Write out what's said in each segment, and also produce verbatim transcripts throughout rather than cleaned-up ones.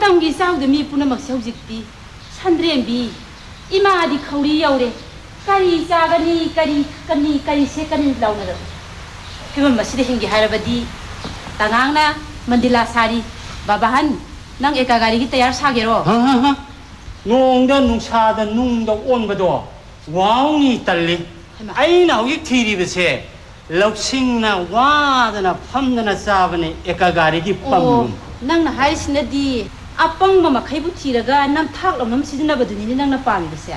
ꯃꯇꯝꯒꯤ ꯆꯥꯎꯗ ꯃꯤ ꯄꯨꯝꯅꯃꯛꯁꯦ ꯍꯧꯖꯤꯛꯇꯤ ꯁꯟꯗ꯭ꯔꯦꯝꯕꯤ ꯏꯃꯥꯗꯤ ꯈꯧꯔꯤ ꯌꯧꯔꯦ ꯀꯔꯤ ꯆꯥꯒꯅꯤ ꯀꯔꯤ ꯊꯛꯀꯅꯤ ꯀꯔꯤ ꯁꯦꯠꯀꯅꯤ ꯂꯥꯎꯅꯔꯕ ꯐꯤꯕꯝ ꯑꯁꯤꯗ ꯍꯤꯡꯒꯦ ꯍꯥꯏꯔꯕꯗꯤ ꯇꯉꯥꯡꯅ ꯃꯟꯗꯤꯂꯥ ꯁꯥꯔꯤ ꯕꯥꯕꯥꯍꯟ ꯅꯪ ꯑꯦꯀꯥ ꯒꯥꯔꯤꯒꯤ ꯇꯌꯥꯔ ꯁꯥꯒꯦꯔꯣ ꯅꯣꯡꯗ ꯅꯨꯡꯁꯥꯗ ꯅꯨꯡꯗ ꯑꯣꯟꯕꯗꯣ ꯋꯥꯎꯅꯤ ꯇꯜꯂꯤ ꯑꯩꯅ ꯍꯧꯖꯤꯛ ꯊꯤꯔꯤꯕꯁꯦ ꯂꯧꯁꯤꯡꯅ ꯋꯥꯗꯅ ꯐꯝꯗꯅ ꯆꯥꯕꯅꯤ ꯑꯦꯀꯥ ꯒꯥꯔꯤꯒꯤ ꯄꯝꯂꯨꯝ ꯅꯪꯅ ꯍꯥꯏꯔꯤꯁꯤꯅꯗꯤ ꯑꯄꯪꯕ ꯃꯈꯩꯕꯨ ꯊꯤꯔꯒ ꯅꯝꯊꯥꯛ ꯂꯧꯅꯝ ꯁꯤꯖꯤꯟꯅꯕꯗꯨꯅꯤꯅꯦ ꯅꯪꯅ ꯄꯥꯝꯃꯤꯕꯁꯦ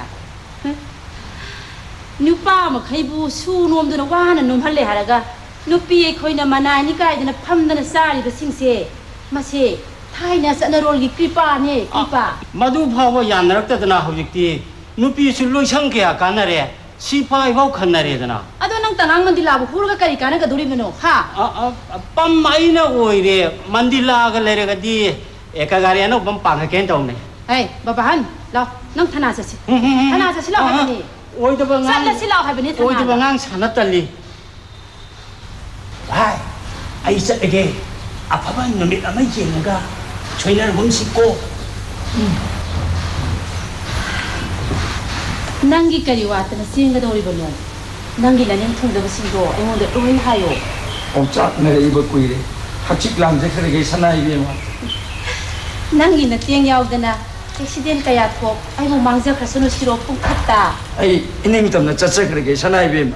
ꯅꯨꯄꯥ ꯃꯈꯩꯕꯨ ꯁꯨ ꯅꯣꯝꯗꯨꯅ ꯋꯥꯅ ꯅꯣꯝꯍꯜꯂꯦ ꯍꯥꯏꯔꯒ ꯅꯨꯄꯤ ꯑꯩꯈꯣꯏꯅ ꯃꯅꯥꯏꯅꯤ ꯀꯥꯏꯗꯅ ꯐꯝꯗꯅ ꯆꯥꯔꯤꯕꯁꯤꯡꯁꯦ ꯃꯁꯤ ꯊꯥꯏꯅ ꯆꯠꯅꯔꯣꯜꯒꯤ ꯀ꯭ꯔꯤꯄꯥꯅꯦ ꯀ꯭ꯔꯤꯄꯥ ꯃꯗꯨ ꯐꯥꯎꯕ ꯌꯥꯅꯔꯛꯇꯗꯅ ꯍꯧꯖꯤꯛꯇꯤ ꯅꯨꯄꯤꯁꯨ ꯂꯣꯏꯁꯪ ꯀꯌꯥ ꯀꯥꯟꯅꯔꯦ ꯁꯤꯐꯥꯏ ꯐꯥꯎ ꯈꯟꯅꯔꯦꯗꯅ ꯑꯗꯣ ꯅꯪ ꯇꯉꯥꯡ ꯃꯟꯗꯤꯂꯥꯕꯨ ꯍꯨꯔꯒ ꯀꯔꯤ ꯀꯥꯟꯅꯒꯗꯧꯔꯤꯕꯅꯣ ꯍꯥ ꯄꯝ ꯑꯩꯅ ꯑꯣꯏꯔꯦ ꯃꯟꯗꯤꯂꯥꯒ ꯂꯩꯔꯒꯗꯤ ꯑꯦꯀꯥ ꯒꯥꯔꯤ ꯑꯅꯧꯕ ꯄꯥꯡꯉꯛꯀꯦꯅ ꯇꯧꯅꯦ ꯍꯩ ꯕꯥꯕꯥꯍꯟ ꯂꯥꯎ ꯅꯪ ꯊꯅꯥ ꯆꯠꯁꯤ ꯊꯅꯥ ꯆꯠꯁꯤ ꯂꯥꯎ ꯍꯥꯏꯕꯅꯤ ꯑꯣꯏꯗꯕ ꯉꯥꯡ ꯆꯠꯂꯁꯤ ꯂꯥꯎ ꯍꯥꯏꯕꯅꯤ ꯑꯣꯏꯗꯕ ꯉꯥꯡ ꯁꯥꯟꯅ ꯇꯜꯂꯤ ꯚꯥꯏ ꯑꯩ ꯆꯠꯂꯒꯦ ꯑꯐꯕ ꯅꯨꯃꯤꯠ ꯑꯃ ꯌꯦꯡꯉꯒ ꯁꯣꯏꯅꯔꯒꯨꯝꯁꯤꯀꯣ ꯅꯪꯒꯤ ꯀꯔꯤ ꯋꯥꯠꯇꯅ ꯆꯦꯟꯒꯗꯧꯔꯤꯕꯅꯣ ꯅꯪꯒꯤ ꯂꯅꯤꯡ ꯊꯨꯡꯗꯕꯁꯤꯡꯗꯣ ꯑꯩꯉꯣꯟꯗ ꯂꯣꯏ ꯍꯥꯏꯌꯣ ꯄꯥꯎꯆꯥꯛꯅꯔꯛꯏꯕ ꯀꯨꯏꯔꯦ ꯍꯛꯆꯤꯛ ꯂꯥꯡꯖꯈ꯭ꯔꯒꯦ ꯁꯅꯥꯏꯕꯦꯝꯃ ꯅꯪꯒꯤ ꯅꯇꯦꯡ ꯌꯥꯎꯗꯅ ꯑꯦꯛꯁꯤꯗꯦꯟ ꯀꯌꯥ ꯊꯣꯛ ꯑꯩꯕꯨ ꯃꯥꯡꯖꯈ꯭ꯔꯁꯅꯨ ꯁꯤꯔꯣ ꯄꯨꯡꯈꯠꯇ ꯑꯩ ꯏꯅꯤꯡꯇꯝꯅ ꯆꯠꯆꯈ꯭ꯔꯒꯦ ꯁꯅꯥꯏꯕꯦꯝꯃ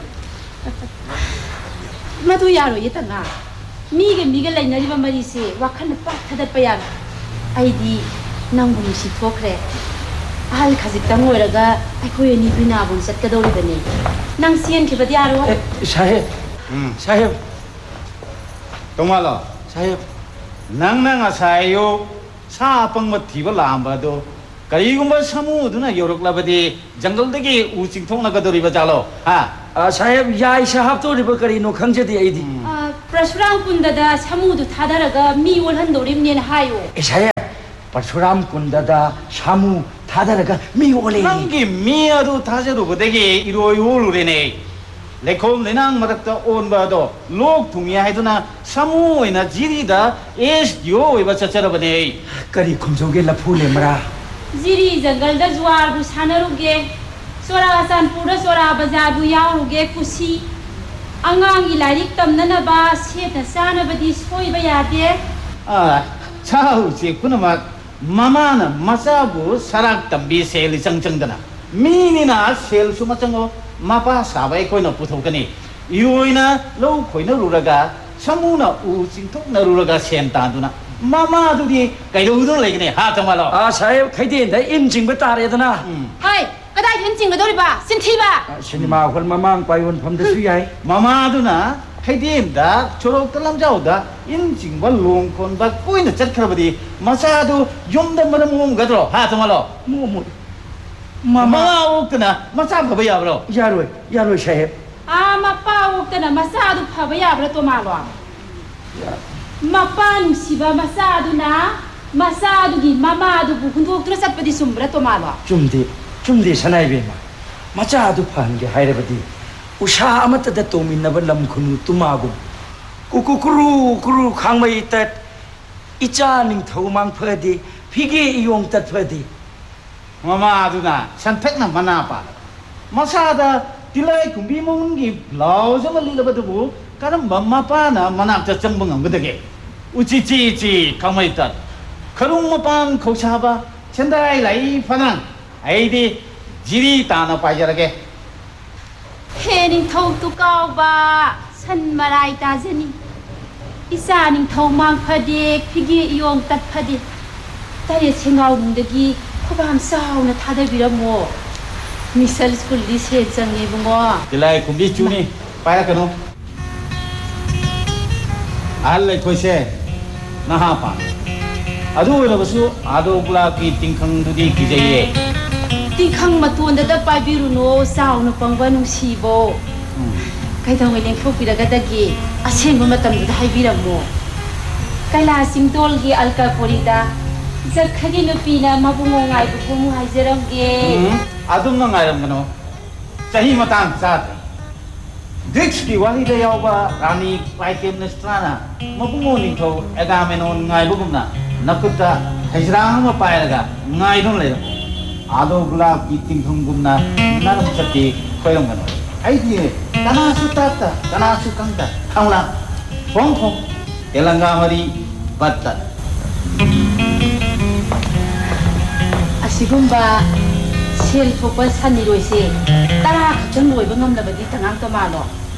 ꯃꯗꯨ ꯌꯥꯔꯣꯏꯌꯦ ꯇꯉꯥ ꯃꯤꯒ ꯃꯤꯒ ꯂꯩꯅꯔꯤꯕ ꯃꯔꯤꯁꯦ ꯋꯥꯈꯜꯅ ꯄꯥꯛ ꯊꯥꯗꯠꯄ ꯌꯥꯔꯣꯏ ꯑꯩꯗꯤ ꯅꯪꯕꯨ ꯅꯨꯡꯁꯤ ꯊꯣꯛꯈ꯭ꯔꯦ ꯑꯍꯜ ꯈꯖꯤꯛꯇꯪ ꯑꯣꯏꯔꯒ ꯑꯩꯈꯣꯏ ꯑꯅꯤ ꯕꯤꯅꯥꯕꯨ ꯆꯠꯀꯗꯧꯔꯤꯕꯅꯤ ꯅꯪ ꯆꯦꯟꯈꯤꯕꯗꯤ ꯌꯥꯔꯣꯏ ꯁꯥꯍꯦꯕ ꯁꯥꯍꯦꯕ ꯇꯣꯉꯥꯜꯂꯣ ꯁꯥꯍꯦꯕ ꯅꯪꯅ ꯉꯁꯥꯏ ꯑꯌꯨꯛ ꯁꯥ ꯑꯄꯪꯕ ꯊꯤꯕ ꯂꯥꯛꯑꯝꯕꯗꯣ ꯀꯔꯤꯒꯨꯝꯕ ꯁꯥꯃꯨꯗꯨꯅ ꯌꯧꯔꯛꯂꯕꯗꯤ ꯖꯪꯒꯜꯗꯒꯤ ꯎ ꯆꯤꯡꯊꯣꯛꯅꯒꯗꯧꯔꯤꯕ ꯖꯥꯠꯂꯣ ꯍꯥ ꯁꯥꯍꯦꯕ ꯌꯥꯏꯁ ꯍꯥꯞꯇꯧꯔꯤꯕ ꯀꯔꯤꯅꯣ ꯈꯪꯖꯗꯦ ꯑꯩꯗꯤ ꯄꯔꯁꯨꯔꯥꯝ ꯀꯨꯟꯗꯗ ꯁꯥꯃꯨꯗꯨ ꯊꯥꯗꯔꯒ ꯃꯤ ꯑꯣꯜꯍꯟꯗꯧꯔꯤꯕꯅꯦꯅ ꯍꯥꯏꯌꯣ ꯁꯥꯍꯦꯕ ꯄꯔꯁꯨꯔꯥꯝ ꯀꯨꯟꯗꯗ ꯁꯥꯃꯨ ꯊꯥꯗꯔꯒ ꯃꯤ ꯑꯣꯜꯂꯦ ꯅꯪꯒꯤ ꯃꯤ ꯑꯗꯨ ꯊꯥꯖꯔꯨꯕꯗꯒꯤ ꯏꯔꯣꯏ ꯑꯣꯜꯂꯨꯔꯦꯅꯦ ꯂꯩꯈꯣꯝ ꯂꯩꯅꯥꯡ ꯃꯔꯛꯇ ꯑꯣꯟꯕ ꯑꯗꯣ ꯂꯣꯛ ꯊꯨꯡꯉꯦ ꯍꯥꯏꯗꯨꯅ ꯁꯥꯃꯨ ꯑꯣꯏꯅ ꯖꯤꯔꯤꯗ ꯑꯦꯁ ꯗꯤ ꯑꯣ ꯑꯣꯏꯕ ꯆꯠꯆꯔꯕꯅꯦ ꯀꯔꯤ ꯈꯨꯝꯖꯧꯒꯦ ꯂꯐꯨ ꯂꯦꯝꯕ꯭ꯔꯥ ꯖꯤꯔꯤ ꯖꯪꯒꯜꯗ ꯖꯨꯋꯥꯔꯕꯨ ꯁꯥꯟꯅꯔꯨꯒꯦ ꯆꯣꯔꯥꯆꯥꯟꯄꯨꯔꯗ ꯆꯣꯔꯥ ꯕꯖꯥꯔꯕꯨ ꯌꯥꯎꯔꯨꯒꯦ ꯀꯨꯁꯤ ꯑꯉꯥꯡꯒꯤ ꯂꯥꯏꯔꯤꯛ ꯇꯝꯅꯅꯕ ꯁꯦꯠꯅ ꯆꯥꯅꯕꯗꯤ ꯁꯣꯏꯕ ꯌꯥꯗꯦ ꯁꯥ ꯎꯆꯦꯛ ꯄꯨꯝꯅꯃꯛ ꯃꯃꯥꯅ ꯃꯆꯥꯕꯨ ꯁꯔꯥꯛ ꯇꯝꯕꯤ ꯁꯦꯜ ꯏꯆꯪ ꯆꯪꯗꯅ ꯃꯤꯅꯤꯅ ꯁꯦꯜꯁꯨ ꯃꯆꯪꯉꯣ ꯃꯄꯥ ꯁꯥꯕ ꯑꯩꯈꯣꯏꯅ ꯄꯨꯊꯣꯛꯀꯅꯤ ꯏꯔꯣꯏꯅ ꯂꯧ ꯈꯣꯏꯅꯔꯨꯔꯒ ꯁꯥꯃꯨꯅ ꯎ ꯆꯤꯡꯊꯣꯛꯅꯔꯨꯔꯒ ꯁꯦꯟ ꯇꯥꯟꯗꯨꯅ ꯃꯃꯥꯗꯨꯗꯤ ꯀꯩꯗꯧꯗꯨꯅ ꯂꯩꯒꯅꯤ ꯍꯥ ꯇꯣꯉꯥꯜꯂꯣ ꯑꯥ ꯁꯥꯍꯦꯕ ꯈꯩꯗꯦꯟꯗ ꯏꯟ ꯆꯤꯡꯕ ꯇꯥꯔꯦꯗꯅ ꯍꯣꯏ ꯀꯗꯥꯏꯗ ꯏꯟ ꯆꯤꯡꯒꯗꯧꯔꯤꯕ ꯆꯤꯟꯊꯤꯕ ꯁꯤꯅꯦꯃꯥ ꯍꯣꯜ ꯃꯃꯥꯡ ꯄꯥꯏꯌꯣꯟꯐꯝꯗꯁꯨ ꯌꯥꯏ ꯃꯃꯥꯗꯨꯅ ꯈꯩꯗꯦꯝꯗ ꯁꯣꯔꯣꯛꯇ ꯂꯝꯖꯥꯎꯗ ꯏꯟ ꯆꯤꯡꯕ ꯂꯣꯡ ꯈꯣꯟꯕ ꯀꯣꯏꯅ ꯆꯠꯈ꯭ꯔꯕꯗꯤ ꯃꯆꯥꯗꯨ ꯌꯨꯝꯗ ꯃꯔꯝ ꯃꯣꯝꯒꯗ꯭ꯔꯣ ꯍꯥ ꯇꯣꯉꯥꯜꯂꯣ ꯃꯣꯃꯣꯏ ꯃꯃꯥ ꯑꯣꯛꯇꯅ ꯃꯆꯥ ꯐꯕ ꯌꯥꯕ꯭ꯔꯣ ꯌꯥꯔꯣꯏ ꯌꯥꯔꯣꯏ ꯁꯥꯍꯦꯕ ꯑꯥ ꯃꯄꯥ ꯑꯣꯛꯇꯅ ꯃꯆꯥꯗꯨ ꯐꯕ ꯌꯥꯕ꯭ꯔꯥ ꯇꯣꯃꯥꯂꯣ ꯃꯄꯥ ꯅꯨꯡꯁꯤꯕ ꯃꯆꯥꯗꯨꯅ ꯃꯆꯥꯗꯨꯒꯤ ꯃꯃꯥꯗꯨꯕꯨ ꯍꯨꯟꯗꯣꯛꯇꯨꯅ ꯆꯠꯄꯗꯤ ꯆꯨꯝꯕ꯭ꯔꯥ ꯇꯣꯃꯥꯂꯣ ꯆꯨꯝꯗꯦ ꯆꯨꯝꯗꯦ ꯁꯅꯥꯏꯕꯦꯝꯃ ꯃꯆꯥ ꯑꯗꯨ ꯐꯍꯟꯒꯦ ꯍꯥꯏꯔꯕꯗꯤ ꯎꯁꯥ ꯑꯃꯠꯇꯗ ꯇꯧꯃꯤꯟꯅꯕ ꯂꯝ ꯈꯨꯅꯨ ꯇꯨꯃꯥꯒꯨꯝ ꯀꯨꯀꯨ ꯀꯨꯔꯨ ꯀꯨꯔꯨ ꯈꯥꯡꯃꯩ ꯇꯠ ꯏꯆꯥ ꯅꯤꯡꯊꯧ ꯃꯥꯡꯐꯗꯦ ꯐꯤꯒꯦ ꯏꯌꯣꯡ ꯇꯠꯐꯗꯦ ꯃꯃꯥꯗꯨꯅ ꯁꯟꯊꯛꯅ ꯃꯅꯥ ꯄꯥꯜꯂꯕ ꯃꯁꯥꯗ ꯇꯤꯂꯥꯏ ꯀꯨꯝꯕꯤ ꯃꯎꯟꯒꯤ ꯕ꯭ꯂꯥꯎꯖ ꯑꯃ ꯂꯤꯠꯂꯕꯗꯨꯕꯨ ꯀꯔꯝꯕ ꯃꯄꯥꯅ ꯃꯅꯥꯛꯇ ꯆꯪꯕ ꯉꯝꯒꯗꯒꯦ ꯎꯆꯤ ꯆꯤ ꯆꯤ ꯈꯥꯡꯃꯩ ꯇꯠ ꯈꯔꯨꯡ ꯃꯄꯥꯟ ꯈꯧꯁꯥꯕ ꯁꯦꯟꯗꯥꯏ ꯂꯥꯏ ꯐꯅꯥꯡ ꯑꯩꯗꯤ ꯖꯤꯔꯤ ꯇꯥꯅ ꯄꯥꯏꯖꯔꯒꯦ ꯍꯦ ꯅꯤꯡꯊꯧ ꯇꯨꯀꯥꯎꯕ ꯁꯟ ꯃꯔꯥꯏ ꯇꯥꯖꯅꯤ ꯏꯆꯥ ꯅꯤꯡꯊꯧ ꯃꯥꯡꯐꯗꯦ ꯐꯤꯒꯦ ꯏꯌꯣꯡ ꯇꯠꯐꯗꯦ ꯇꯔꯦꯠ ꯁꯦꯡꯒꯥꯎꯅꯨꯡꯗꯒꯤ ꯈꯨꯕꯥꯝ ꯆꯥꯎꯅ ꯊꯥꯗꯕꯤꯔꯝꯃꯣ ꯃꯤꯁꯜ ꯁ꯭ꯀꯨꯜꯗꯤ ꯁꯦꯟ ꯆꯪꯉꯦ ꯏꯕꯨꯡꯉꯣ ꯇꯤꯂꯥꯏ ꯀꯨꯝꯕꯤ ꯆꯨꯅꯤ ꯄꯥꯏꯔꯛꯀꯅꯨ ꯑꯍꯜ ꯂꯩꯈꯣꯏꯁꯦ ꯅꯍꯥ ꯄꯥꯝꯃꯤ ꯑꯗꯨ ꯑꯣꯏꯔꯕꯁꯨ ꯑꯥꯗꯣ ꯒꯨꯂꯥꯞꯀꯤ ꯇꯤꯡꯈꯪꯗꯨꯗꯤ ꯀꯤꯖꯩꯌꯦ ꯇꯤꯡꯈꯪ ꯃꯇꯣꯟꯗꯗ ꯄꯥꯏꯕꯤꯔꯨꯅꯣ ꯆꯥꯎꯅ ꯄꯪꯕ ꯅꯨꯡꯁꯤꯕꯣ ꯀꯩꯗꯧꯉꯩ ꯂꯦꯡꯊꯣꯛꯄꯤꯔꯒꯗꯒꯦ ꯑꯁꯦꯡꯕ ꯃꯇꯝꯗꯨꯗ ꯍꯥꯏꯕꯤꯔꯝꯃꯣ ꯀꯩꯂꯥ ꯆꯤꯡꯗꯣꯜꯒꯤ ꯑꯜꯀꯥ ꯀꯣꯔꯤꯗ ꯖꯈꯒꯤ ꯅꯨꯄꯤꯅ ꯃꯕꯨꯡꯉꯣ ꯉꯥꯏꯕꯒꯨꯝ ꯉꯥꯏꯖꯔꯝꯒꯦ ꯑꯗꯨꯝꯅ ꯉꯥꯏꯔꯝꯒꯅꯣ ꯆꯍꯤ ꯃꯇꯥꯡ ꯆꯥꯗ꯭ꯔꯦ ꯗ꯭ꯔꯤꯛꯁꯀꯤ ꯋꯥꯔꯤꯗ ꯌꯥꯎꯕ ꯔꯥꯅꯤ ꯀ꯭ꯂꯥꯏꯇꯦꯝꯅꯦꯁꯇ꯭ꯔꯥꯅ ꯃꯕꯨꯡꯉꯣ ꯅꯤꯡꯊꯧ ꯑꯦꯒꯥꯃꯦꯅꯣꯟ ꯉꯥꯏꯕꯒꯨꯝꯅ nakuta haisrang ma pairaga ngai dong le ado gulab ki tingthum gumna naram chati khoyong gano ai di kana su ta ta kana su kang ta thangla phong phong elanga mari batta asigumba sel thokpa saniroi se tara khachang loi ba ngam labadi tangang ta malo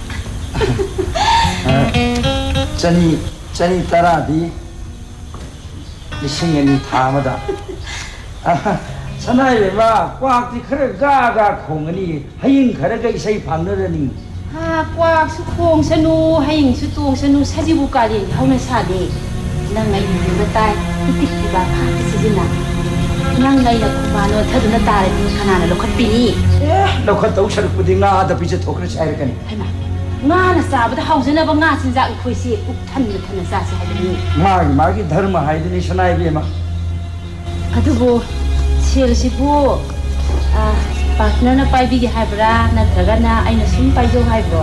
chani chani tara di lising ani thamada sanai be ma kwak ti khara ga ga khong ani hayin khara ga isai phamnarani ha kwak su khong sanu hayin su tong sanu sajibu kali hauna sa de nang ngai ni ba tai tik ti ba pha ti sijina nang ngai na khumano thaduna tare ni khana na lokhat pi ni eh lokhat tau sar pudi nga da pi je thokra sai ra kani haima nga na sa ba da haujana ba nga sin ja khoi si uk than na than sa si ha ni ma ma gi dharma hai ni sanai be ma adubo sel sibu a partner na pai bi gi haibra na traga na aina sum pai jo haibro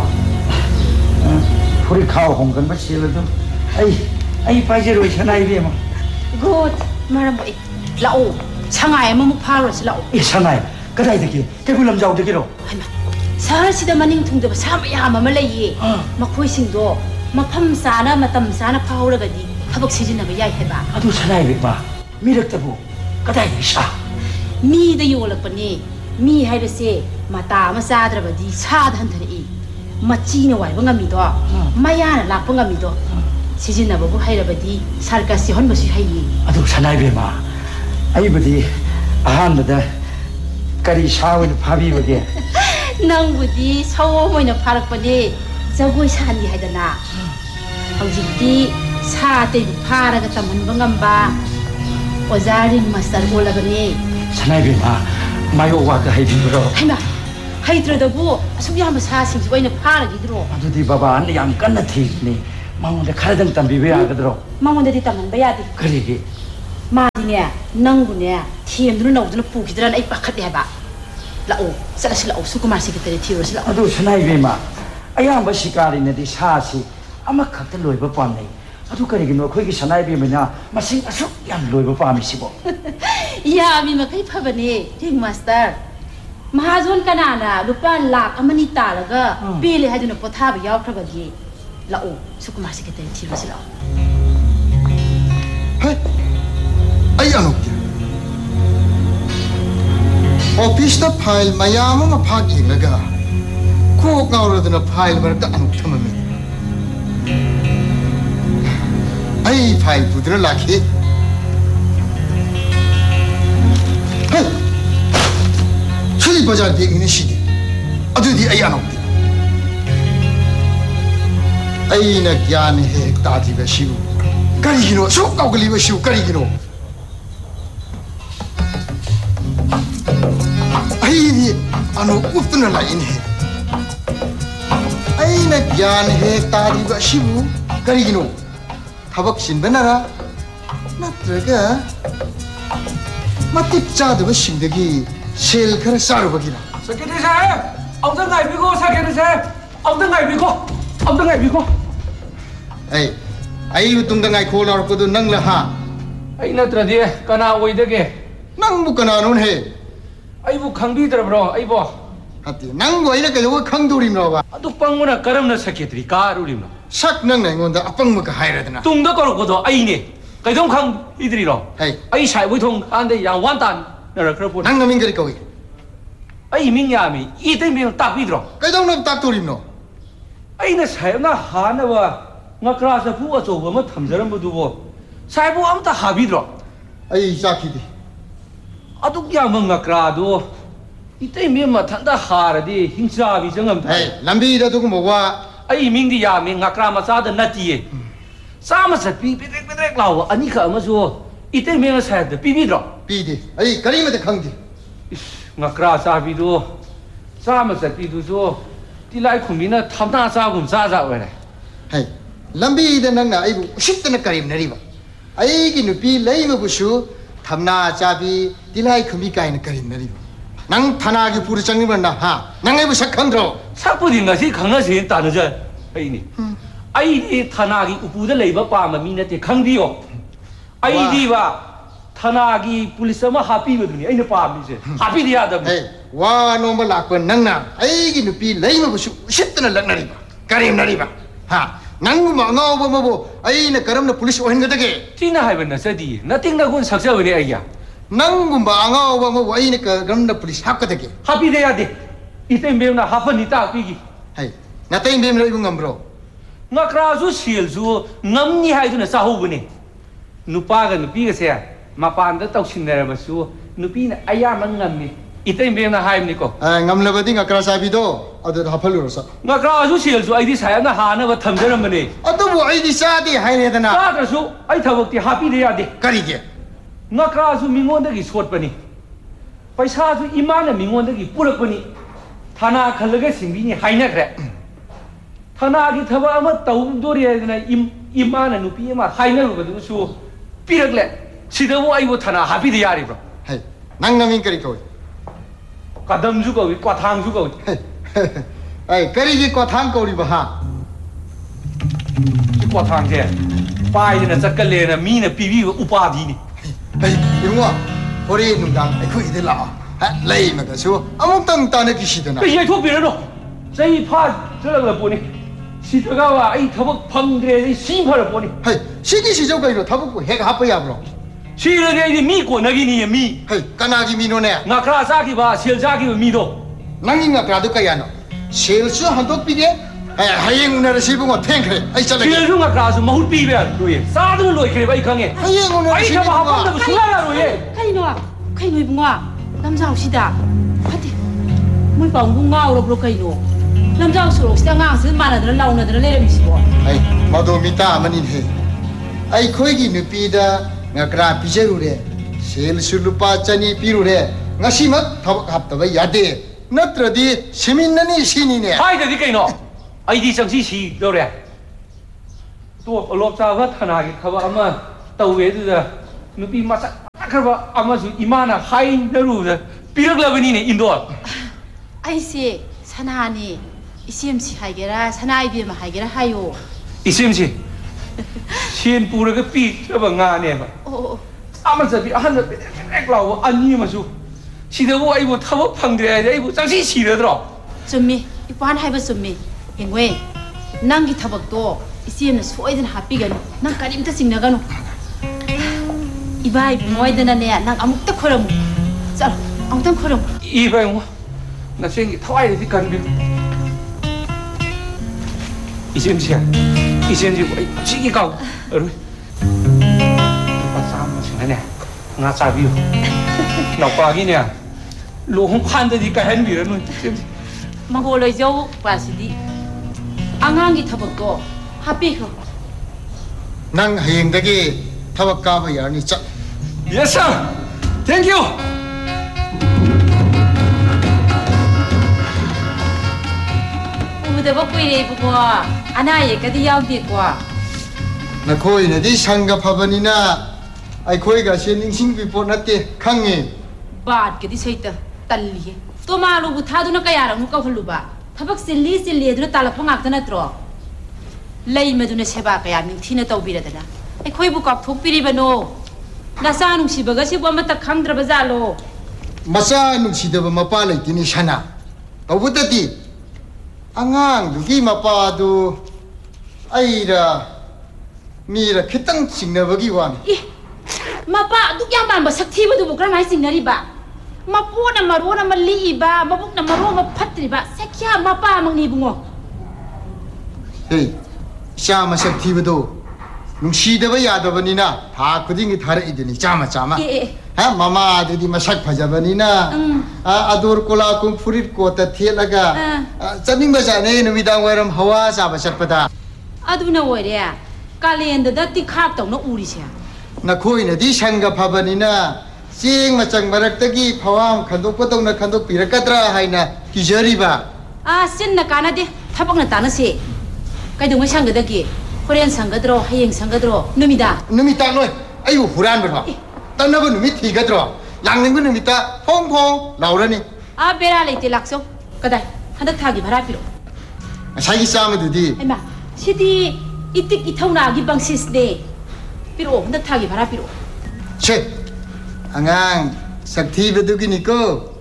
puri khao hong kan ba sel do ai ai pai je roi sanai be ma good maram bo lao sangai ma muk pharo si lao e sanai kadai de ki ke gulam jau de ki ro haima sahar sida maning thung de ba sam ya ma ma lai ye makhoi sing do mafam sana matam sana phawra ga di thabak sijina ba yai heba adu sanai be ma mi rak tabu kadai ni sa mi da yolak pani mi haiba se mata ma sadra ba di sa dhan thari machi na wai ba ngami do maya na lak pa ngami do sijina ba bu haira ba di sarka si hon ba si hai adu sanai be ma ai ba di ahan da kari sawen phabi ba ge nang bu di saw moina pharak pani jagoi san di haidana hojik di sa te phara ga tamhan ba ngamba ozaring master bola ba ni sanai be ma mayo wa ga hai bi bro haima haidra da bu asuk yam sa sing joina phara gi dro adu di baba an yam kan na thi ni mangon da khara dang tam bi be ya ga dro mangon da di tamhan ba ya di kari gi ma di ne nang bu ne thiem dru nau dru pu gi dran ai pakhat ya ba la o sala sila o su kumar secretary thiru sila adu sanai be ma ayam ba sikari ne di sa si ama khakta loi ba pam nei adu kari gi no khoi gi sanai be ma na masing asuk yam loi ba pam si bo ya mi ma kai pha ba ne ring master महाजन कनाना रुपा लाख अमनी तालगा पेले हाजुन पोथाब यावख्रबदि लाओ सुकुमार secretary थिबस लाओ हे आई अनुक्ति office the file मयाम म फाग यिंगगा Coke नावरदन file मरक अनुक थममे I file पुद्र Lakhe hey Chili bazaar di ini sih, aduh di ayah nanti. Ayah nak gian he tadi bersiu, kari gino, so kau kali bersiu kari gino. Ayah ni anu utna lain he. Ayah nak gian he tadi bersiu kari gino. Thabak sin benara, natraga mati cah bersiu degi. Sel khara saru bagina secretary sahab ông ta ngai bi ko secretary sahab ông ta ngai bi ko ông ta ngai bi ko ai ai utung da ngai khol ar ko du nang la ha ai na tra di kana oi de ge nang bu kana non he ai bu khang bi tra bro ai bo hati nang oi la ka yo khang du rim no ba adu panguna karam na secretary ka ru rim sak nang nai ngon da apang ma ka hai ra dana tung da ko ko do ai ne kai dong khang idri ro hai ai sai bu thong an de yang wan tan nang na mingari kau ai ming ya mi i te mi tak bi dro kai dong nam tak tu rim no ai na sai na ha na wa nga kra sa pu a zo ba ma tham jaram bu du bo sai bu am ta ha bi dro ai sa ki di adu ya ma nga kra do i te mi ma than da ha ra di hing sa bi jangam thai hai lambi da tu ko mo wa ai ming di ya mi nga kra ma sa da na ti e sa ma sa pi pi pi pi law ani kha ma zo i te mi ma sa da pi bi dro pi di ai kari ma de khang di nga kra sa bi do sa ma sa pi du zo ti lai khum mi na tham na sa gum sa sa we hai lambi da nang na ai bu shit na karim na ri ba ai ki nu pi lai ma bu shu thamna cha bi ti lai khum bi kai na karim na ri ba nang thana gi pur chang ni ba na ha nang ai bu sak khang dro sak pu di nga si khang na si ta na ja ai ni ai ni thana gi upu da lei ba pa ma mi na te khang di yo 아이디와 타나기 폴리스마 하피거든요. 아이는 빠미세. 하피디야다. 에이, 와 놈을 락번 낭나. 아이기 누피 레이마 부슈 십드나 락나리바. 가림 나리바. 하. 낭구마 나오버 뭐보. 아이는 가람나 폴리스 오hen 거다게. tina 하이번나 서디. 나띵나 군 saksa버네 아이야. 낭구마 나오버 뭐보 아이는 가람나 폴리스 합거다게. 하피디야데. 이때 매우나 하펀이 딱 비기. 헤이. 나땡 뱀을 입은 감브로. nga krasu silsu ngamni haiduna sahubuni nupaga nupiga se mapanda tausinarabasu nupina ayama ngamni itai mena haimni ko 아, ngamlabadi nga krasabido adu hapalursa. nga krasu silsu aidi sayana hana ba thamjaramani Adu bu aidi sadi hainedana. sadrasu ai thabakti hapi de yade Karige. nga krasu mingondagi sotpani paisa su imana mingondagi purakpani thana khalaga singbini hainakre thana ki thaba ama tawdori adina im imana nupi ama hainarudu su pirakle sidamu aibo thana hapi de yari bro 헤이. 낭남인 거리 거기. kadam ju ko kwathang ju ko 에이, 거리기 과탕 거리 봐. ki kwathang je pai na chakale na mi na pibi upadhi ni 헤이, 이거 우리 농장 그 이들 나. 레이 막아서 아무튼 따내 기시드나. pe ye thok pi ro sai pha chlag la poni sidaga wa ai thabak phangre ni si phar poni 헤이, 시기 시조가 이거 타고 해가 합어야 브로. si re ni mi ko na gi ni mi 헤이, 까나기 미노네. nga kra sa ki ba sel sa ki mi do 낭인가 그라도 까야노. 실수 한독 비게. 에, 하행 오늘 시부고 탱크래. 아이 잘래. sel su nga kra su mahut pi be lo ye sa du lo kre ba i khange 하행 오늘 ai 시부고. thaba ha pam da su la lo ye 카이노아, 카이노 이붕아, 남자 옵시다. 파티, 물 방붕아 오로 카이노. 남자 옵시로 시다 강스 마나들 라우나들 내려미시고. 아이, 마도 미타 아마닌 해. 아이 코이기 느피다 nga kra pijerure. 실수 루파 짜니 피루래. nga 시맛 더 합다가 야데. 너트러디 시민나니 신이네. hai da di kai no ai di chang si si do re to lop cha wa thana ki khaba ama tau we du da nupi ma sa khaba ama su imana hai na ru da pirak la bani ne indor 아이씨, 사나하니 이씨엠씨 하이게라 사나이비엠 하이게라 하요. isim si sien pura ka pi cha ba nga ne ba 어, ama sa bi han da ek law ani ma su si da wo ai bo thaba phang de ai bo chang si si de dro 좀미 이반 하이버 좀미. 앵웨, 난기 타박도 이씨엠나 소이든 하삐가노. 난 까림다 싱나가노. 이바이 붕어이드나네, 난 아무것도 커럼. 자, 아무튼 커럼. i ba ngo na sen ki thawai di kan bi isim si isim si ai chi ki kau ru pa sam ma sin ne nga cha bi na pa gi ne lo hong phan da di ka hen bi ru isim si 마고로이죠 바시디. 앙앙기 타박도 하삐가. 낭 하행다기 타박가 허야니 짜. yes sir thank you 우드버 꾸이레 부고 아나예 까디 야우디과. 나 코이네디 상가파바니나 아이 코이가 신닝싱비 보나테 강해. बाट के दिसैत तल्ली तो मालु बुथादुना कयारा मुका हल्लुबा थबक सिल्ली सिल्ली अदुना तालप ngakta natro lei maduna seba kaya ningthina tawbiradana ai khoi bu kap thokpiribano nasa nungsibaga sibo amata khangdraba jalo 마사 누시더바 마파 레티니 샤나. 어부다디 앙앙 누기 마파도 아이라 미라 키땅 싱나버기 와니. i mapa duk yang ban ba sakthi bu bu kra mai singnari ba mapu na maro na mali ba mabuk na maro ma phatri ba sekya mapa mangni bungo 헤이, 샤마 삭티브도 누시더바 야더바니나 다 그딩이 다르 이드니 짜마 짜마. 예. 하 마마 아드디 마삭 파자바니나. 응. 아 아도르 콜라 kum furit ko ta thielaga. 아. 짜닝 바자네 누미당 와람 하와 사바 삭바다. aduna oire kalenda da ti khap tawna urisya 나 코이네디 샹가 파바니나 싱 마짱 마락다기 파왕 칸독포동나 칸독 비라카드라 하이나 기저리바. 아 신나 까나데 타박나 따나세 kaidong sanggadagi korean sanggadro hayeng sanggadro numida 누미당 노이 아이고 후란 버봐. 땅나고 누미 티가드로. 양능고 누미다 퐁퐁 나오라니. a bera leite lakso kadai handak thagi bhara piro 사기 싸움에도디 aima sidi itik ithona gi bangsis de ꯄꯤꯔꯛꯑꯣ ꯍꯟꯗꯛ ꯊꯥꯒꯤ ꯚꯔꯥ ꯄꯤꯔꯛꯑꯣ ꯁꯦ ꯑꯉꯥꯡ ꯁꯛ ꯊꯤꯕꯗꯨꯒꯤꯅꯤꯀꯣ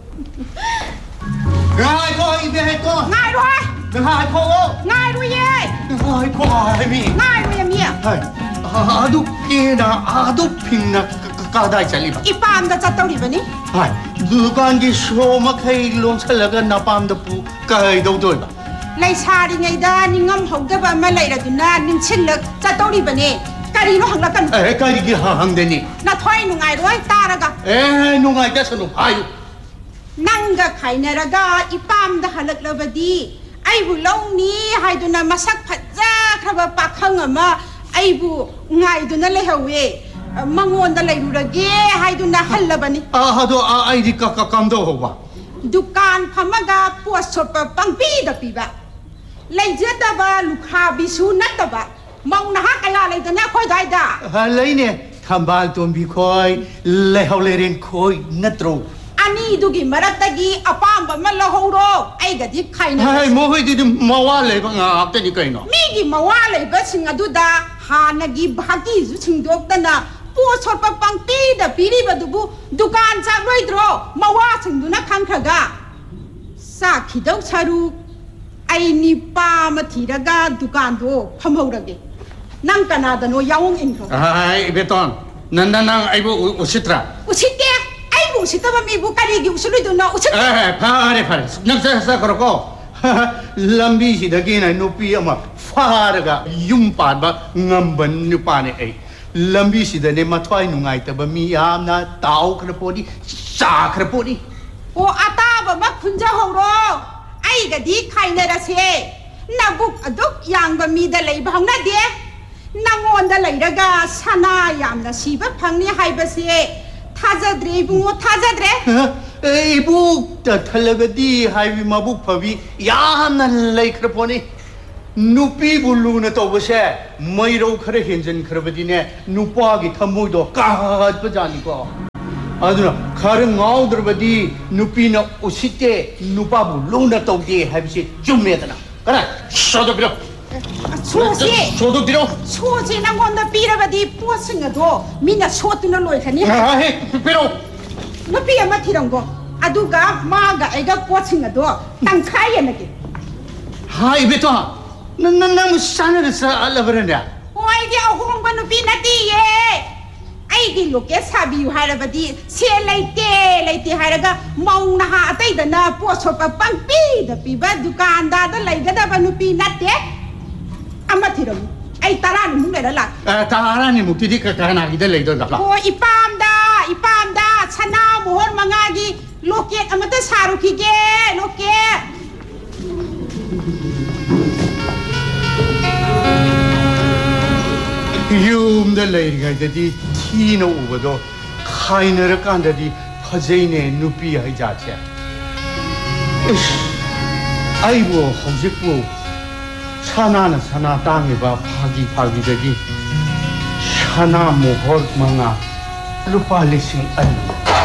ꯉꯥꯏꯈꯣ ꯏꯕꯦꯇꯣꯟ ꯉꯥꯏꯔꯣꯏ ꯉꯥꯏꯈꯣ ꯉꯥꯏꯔꯣꯏꯌꯦ ꯉꯥꯏꯈꯣ ꯍꯥꯏꯃꯤ ꯉꯥꯏꯔꯣꯏꯌꯦ ꯃꯤ ꯑꯗꯨ ꯀꯦꯅ ꯑꯗꯨ ꯐꯤꯡꯅ ꯀꯗꯥꯏ ꯆꯠꯂꯤꯕ ꯏꯄꯥꯝꯗ ꯆꯠꯇꯧꯔꯤꯕꯅꯤ ꯍꯥꯏ ꯗꯨꯀꯥꯟꯒꯤ ꯁꯣ ꯃꯈꯩ ꯂꯣꯟꯁꯜꯂꯒ ꯅꯄꯥꯝꯗ ꯄꯨ ꯀꯩꯗꯧꯗꯣꯏꯕ ꯂꯩꯁꯥꯔꯤꯉꯩꯗ ꯅꯤꯡꯉꯝꯍꯧꯗꯕ ꯑꯃ ꯂꯩꯔꯗꯨꯅ ꯅꯤꯡꯁꯤꯡꯂꯛ ꯆꯠꯇꯧꯔꯤꯕꯅꯤ ꯀꯔꯤꯅꯣ ꯍꯪꯂꯛꯀꯅꯨ ꯑꯦ ꯀꯔꯤꯒꯤ ꯍꯪꯗꯦꯅꯤ ꯅꯊꯣꯏ ꯅꯨꯡꯉꯥꯏꯔꯣꯏ ꯇꯥꯔꯒ ꯑꯦ ꯅꯨꯡꯉꯥꯏꯇꯁꯅꯨ ꯍꯥꯏꯌꯨ ꯅꯪꯒ ꯈꯥꯏꯅꯔꯒ ꯏꯄꯥꯝꯗ ꯍꯜꯂꯛꯂꯕꯗꯤ ꯑꯩꯕꯨ ꯂꯧꯅꯤ ꯍꯥꯏꯗꯨꯅ ꯃꯁꯛ ꯐꯖꯈ꯭ꯔꯕ ꯄꯥꯈꯪ ꯑꯃ ꯑꯩꯕꯨ ꯉꯥꯏꯗꯨꯅ ꯂꯩꯍꯧꯋꯦ ꯃꯉꯣꯟꯗ ꯂꯩꯔꯨꯔꯒꯦ ꯍꯥꯏꯗꯨꯅ ꯍꯜꯂꯕꯅꯤ ꯑꯗꯣ ꯑꯩꯗꯤ ꯀꯝꯗꯧꯍꯧꯕ ꯗꯨꯀꯥꯟ ꯐꯝꯃꯒ ꯄꯣꯠ ꯁꯣꯠꯄ ꯄꯪꯄꯤꯗ ꯄꯤꯕ ꯂꯩꯖꯗꯕ ꯂꯨꯈꯥꯕꯤꯁꯨ ꯅꯠꯇꯕ ꯃꯧ ꯅꯍꯥ ꯀꯌꯥ ꯂꯩꯗꯅ ꯑꯩꯈꯣꯏ ꯑꯗꯨꯋꯥꯏꯗ ꯂꯩꯅꯦ ꯊꯝꯕꯥꯜ ꯇꯣꯝꯕꯤ ꯈꯣꯏ ꯂꯩꯍꯧ ꯂꯩꯔꯦꯟ ꯈꯣꯏ ꯅꯠꯇ꯭ꯔꯣ ꯑꯅꯤꯗꯨꯒꯤ ꯃꯔꯛꯇꯒꯤ ꯑꯄꯥꯝꯕ ꯑꯃ ꯂꯧꯍꯧꯔꯣ ꯑꯩꯒꯗꯤ ꯈꯥꯏꯅꯔꯁꯤ ꯃꯈꯣꯏꯗꯤ ꯃꯋꯥ ꯂꯩꯕ ꯉꯥꯛꯇꯅꯤ ꯀꯩꯅꯣ ꯃꯤꯒꯤ ꯃꯋꯥ ꯂꯩꯕꯁꯤꯡ ꯑꯗꯨꯗ ꯍꯥꯟꯅꯒꯤ ꯚꯥꯀꯤꯁꯨ ꯁꯤꯡꯗꯣꯛꯇꯅ ꯄꯣꯠ ꯁꯣꯠꯄ ꯄꯪꯄꯤꯗ ꯄꯤꯔꯤꯕꯗꯨꯕꯨ ꯗꯨꯀꯥꯟ ꯆꯥꯛꯂꯣꯏꯗ꯭ꯔꯣ ꯃꯋꯥꯁꯤꯡꯗꯨꯅ ꯈꯪꯈ꯭ꯔꯒ ꯆꯥꯛꯈꯤꯗꯧ ꯁꯔꯨꯛ ꯑꯩ ꯅꯤꯄꯥ ꯑꯃ ꯊꯤꯔꯒ ꯗꯨꯀꯥꯟꯗꯣ ꯐꯝꯍꯧꯔꯒꯦ ꯅꯪ ꯀꯅꯥꯗꯅꯣ ꯌꯥꯎꯡ ꯏꯟꯈ꯭ꯔꯣ ꯏꯕꯦꯇꯣꯟ ꯅꯪ ꯅꯪ ꯑꯩꯕꯨ ꯎꯁꯤꯠꯇ꯭ꯔꯥ ꯎꯁꯤꯠꯇꯦ ꯑꯩꯕꯨ ꯎꯁꯤꯠꯇꯕ ꯃꯤꯕꯨ ꯀꯔꯤꯒꯤ ꯎꯁꯤꯠꯂꯣꯏꯗꯣꯏꯅꯣ ꯎꯁꯤꯠ ꯐꯔꯦ ꯐꯔꯦ ꯅꯪ ꯆꯠꯈ꯭ꯔꯣꯀꯣ ꯂꯝꯕꯤꯁꯤꯗꯒꯤꯅ ꯅꯨꯄꯤ ꯑꯃ ꯐꯥꯔꯒ ꯌꯨꯝ ꯄꯥꯟꯕ ꯉꯝꯕ ꯅꯨꯄꯥꯅꯦ ꯑꯩ ꯂꯝꯕꯤꯁꯤꯗꯅꯦ ꯃꯊ꯭ꯋꯥꯏ ꯅꯨꯡꯉꯥꯏꯇꯕ ꯃꯤ ꯌꯥꯝꯅ ꯇꯥꯎꯈ꯭ꯔ ꯄꯣꯠꯅꯤ ꯆꯥꯈ꯭ꯔ ꯄꯣꯠꯅꯤ ꯑꯣ ꯑꯇꯥꯕ ꯑꯃ ꯈꯨꯟꯖꯍꯧꯔꯣ ꯑꯩꯒꯗꯤ ꯈꯥꯏꯅꯔꯁꯦ ꯅꯕꯨꯛ ꯑꯗꯨꯛ ꯌꯥꯡꯕ ꯃꯤꯗ ꯂꯩꯕ ꯍꯧꯅꯗꯦ ꯅꯪꯉꯣꯟꯗ ꯂꯩꯔꯒ ꯁꯅꯥ ꯌꯥꯝꯅ ꯁꯤꯕ ꯐꯪꯅꯤ ꯍꯥꯏꯕꯁꯦ थाजद्रे इबुंगो थाजद्रे इबुक थलगदी हाइबी मबुक फबी यामना लैख्रपोनी नुपी बुलुना तोबसे मैरौ खरे हेंजन खरबदीने नुपागी थमोइदो काहत बजानिको अदुना खर ngawdrबदी नुपीना उसिते नुपाबु लुना तोदे हाइबसे जुमेदना करा सोदबिरो सोसे सोदबिरो सोसे नंगोंदा पीरबदी पोसिंग अदो मिना सोतुना लोइखनी हाय पिरो नुपी अमा थिरंगो अदुगा मागा एगा पोसिंग अदो तंखाय नगे हाय बेतो नन नन मुसाना स अलबरने ओय दे अहोंबा नुपी नतीये आईगी लोके साबियु हारबदी से लेते लेते हारगा मौना हा अतैदना पोसोपा पंपी द पीबा दुकानदा द लैगदबा नुपी नते अमा थिरम आई तारानि मुंग लेरा ला तारानि मुक्तिदि कानागिदा लेदो गला ओ इपामदा इपामदा सना मोहर मंगागी लोकेट अमता सारुखिगे लोके ꯌꯨꯝꯗ ꯂꯩꯔꯤꯉꯩꯗꯗꯤ ꯊꯤꯅ ꯎꯕꯗꯣ ꯈꯥꯏꯅꯔꯀꯥꯟꯗꯗꯤ ꯐꯖꯩꯅꯦ ꯅꯨꯄꯤ ꯍꯩꯖꯥꯠꯁꯦ ꯏꯁ ꯑꯩꯕꯨ ꯍꯧꯖꯤꯛꯄꯨ ꯁꯅꯥꯅ ꯁꯅꯥ ꯇꯥꯡꯉꯤꯕ ꯐꯥꯒꯤ ꯐꯥꯒꯤꯗꯒꯤ ꯁꯅꯥ ꯃꯣꯍꯣꯔ ꯃꯉꯥ ꯂꯨꯄꯥ ꯂꯤꯁꯤꯡ ꯑꯅꯤ